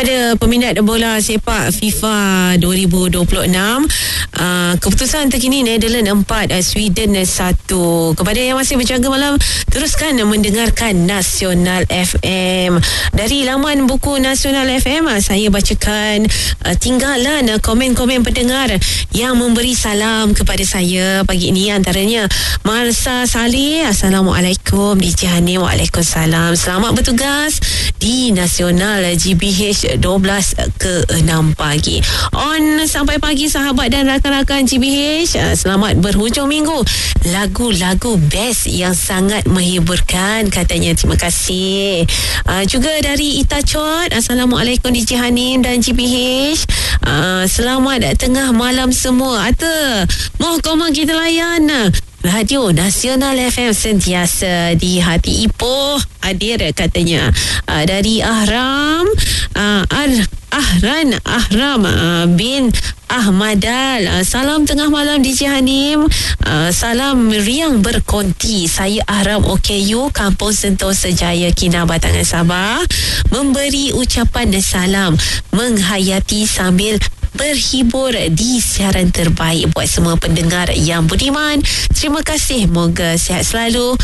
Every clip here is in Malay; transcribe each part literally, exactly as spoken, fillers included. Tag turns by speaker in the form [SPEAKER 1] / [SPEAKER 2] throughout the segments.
[SPEAKER 1] kepada peminat bola sepak FIFA dua ribu dua puluh enam, uh, keputusan terkini Netherlands empat, uh, Sweden satu. Kepada yang masih berjaga malam, teruskan mendengarkan Nasional F M. Dari laman buku Nasional F M, uh, saya bacakan uh, tinggalan uh, komen-komen pendengar yang memberi salam kepada saya pagi ini. Antaranya Marsa Saleh, Assalamualaikum. D J Hanim, Waalaikumsalam. Selamat bertugas di Nasional G B H dua belas ke enam pagi. On sampai pagi sahabat dan rakan-rakan G B H, selamat berhujung minggu. Lagu-lagu best yang sangat menghiburkan katanya. Terima kasih. Uh, juga dari Ita Chot, Assalamualaikum D J Hanim dan G B H. Uh, selamat tengah malam semua. Ata, mau koma kita layan Radio Nasional F M sentiasa di hati. Ipoh hadir katanya. Uh, dari Ahram, uh, Ar- Ahran Ahram uh, bin Ahmadal. Uh, salam tengah malam D J Hanim. Uh, salam riang berkonti. Saya Ahram O K U, Kampung Sentosa Jaya, Kinabatangan, Sabah. Memberi ucapan dan salam menghayati sambil berhibur di siaran terbaik buat semua pendengar yang budiman. Terima kasih, moga sihat selalu.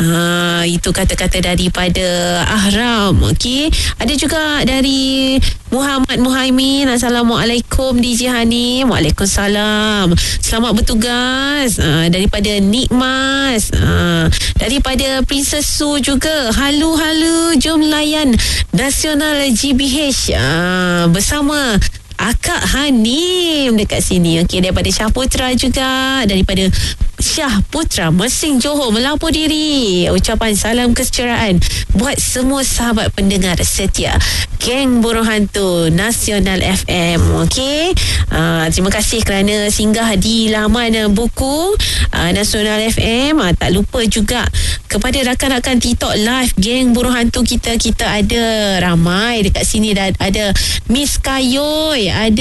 [SPEAKER 1] Uh, itu kata-kata daripada Ahram. Okey, ada juga dari Muhammad Muhaimin, Assalamualaikum D J Hanim. Waalaikumsalam. Selamat bertugas. Uh, daripada Nikmas, uh, daripada Princess Su juga. Halo halo, jom layan Nasional G B H uh, bersama Akak Hanim dekat sini. Okey, daripada Syah Putra juga, daripada Syah Putra Mersing Johor melapor diri. Ucapan salam kesejahteraan buat semua sahabat pendengar setia Geng Burung Hantu Nasional F M. Okey, uh, terima kasih kerana singgah di laman buku uh, Nasional F M. Uh, tak lupa juga kepada rakan-rakan TikTok live Geng Burung Hantu kita. Kita ada ramai dekat sini. Dan ada Miss Kayoy, ada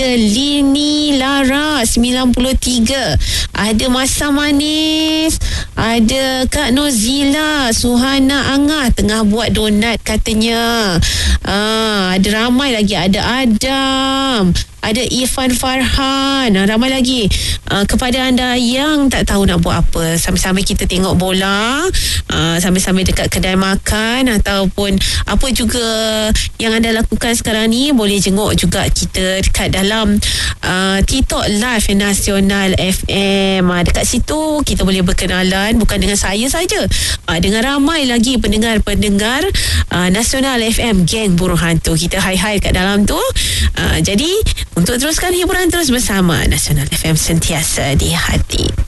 [SPEAKER 1] Lini Lara sembilan puluh tiga, ada Masa Manis, ada Kak Nozila, Suhana Angah tengah buat donat katanya. Ah, ada ramai lagi, ada Adam, ada Irfan Farhan, ramai lagi. Uh, kepada anda yang tak tahu nak buat apa, sambil-sambil kita tengok bola, uh, sambil-sambil dekat kedai makan ataupun apa juga yang anda lakukan sekarang ni, boleh jenguk juga kita dekat dalam uh, TikTok Live Nasional F M. Uh, dekat situ kita boleh berkenalan bukan dengan saya saja, uh, dengan ramai lagi pendengar-pendengar uh, Nasional F M Geng Burung Hantu. Kita hai-hai kat dalam tu. Uh, jadi untuk teruskan hiburan terus bersama Nasional F M sentiasa di hati.